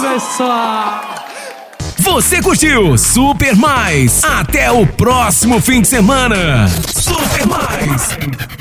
pessoal! Você curtiu Super Mais? Até o próximo fim de semana. Super Mais!